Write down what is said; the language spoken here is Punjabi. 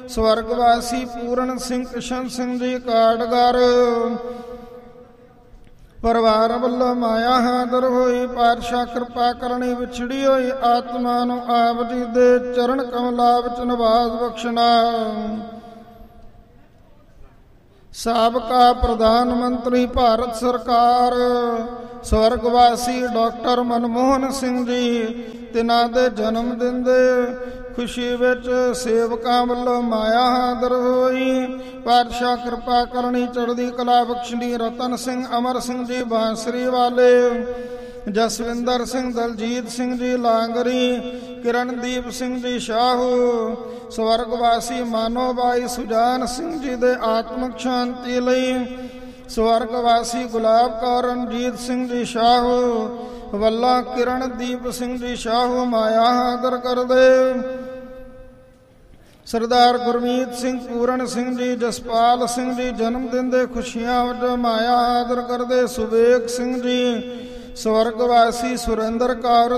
ਸਵਰਗਵਾਸੀ ਪੂਰਨ ਸਿੰਘ ਕਿਸ਼ਨ ਸਿੰਘ ਜੀ ਕਾਟਗਰ ਪਰਿਵਾਰ ਵੱਲੋਂ ਮਾਇਆ ਹਾਜ਼ਰ ਹੋਈ। ਪਾਤਸ਼ਾਹ ਕਿਰਪਾ ਕਰਨੀ ਵਿਛੜੀ ਹੋਈ ਆਤਮਾ ਨੂੰ ਆਪ ਜੀ ਦੇ ਚਰਨ ਕਮਲਾਂ ਵਿੱਚ ਨਿਵਾਸ ਬਖਸ਼ਣਾ। ਸਾਬਕਾ ਪ੍ਰਧਾਨ ਮੰਤਰੀ ਭਾਰਤ ਸਰਕਾਰ ਸਵਰਗਵਾਸੀ ਡਾਕਟਰ ਮਨਮੋਹਨ ਸਿੰਘ ਜੀ, ਤਿਨਾਂ ਦੇ ਜਨਮ ਦਿਨ ਦੇ ਖੁਸ਼ੀ ਵਿੱਚ ਸੇਵਕਾਂ ਵੱਲੋਂ ਮਾਇਆ ਹਾਜ਼ਰ ਹੋਈ। ਪਾਤਸ਼ਾਹ ਕਿਰਪਾ ਕਰਨੀ ਚੜ੍ਹਦੀ ਕਲਾ ਬਖਸ਼ਣੀ। ਰਤਨ ਸਿੰਘ ਅਮਰ ਸਿੰਘ ਜੀ ਬਾਂਸਰੀ ਵਾਲੇ, ਜਸਵਿੰਦਰ ਸਿੰਘ ਦਲਜੀਤ ਸਿੰਘ ਜੀ ਲਾਂਗਰੀ, ਕਿਰਨਦੀਪ ਸਿੰਘ ਜੀ ਸ਼ਾਹੂ, ਸਵਰਗਵਾਸੀ ਮਾਨੋਬਾਈ ਸੁਜਾਨ ਸਿੰਘ ਜੀ ਦੇ ਆਤਮਿਕ ਸ਼ਾਂਤੀ ਲਈ ਸਵਰਗਵਾਸੀ ਗੁਲਾਬ ਕੌਰ ਰਣਜੀਤ ਸਿੰਘ ਜੀ ਸ਼ਾਹੂ ਵੱਲੋਂ ਕਿਰਨਦੀਪ ਸਿੰਘ ਜੀ ਸ਼ਾਹੂ ਮਾਇਆ ਹਾਜ਼ਰ ਕਰਦੇ। ਸਰਦਾਰ ਗੁਰਮੀਤ ਸਿੰਘ ਪੂਰਨ ਸਿੰਘ ਜੀ ਜਸਪਾਲ ਸਿੰਘ ਜੀ ਜਨਮ ਦਿਨ ਦੇ ਖੁਸ਼ੀਆਂ ਵਜੋਂ ਮਾਇਆ ਹਾਜ਼ਰ ਕਰਦੇ। ਸੁਬੇਗ ਸਿੰਘ ਜੀ ਸਵਰਗਵਾਸੀ ਸੁਰਿੰਦਰ ਕੌਰ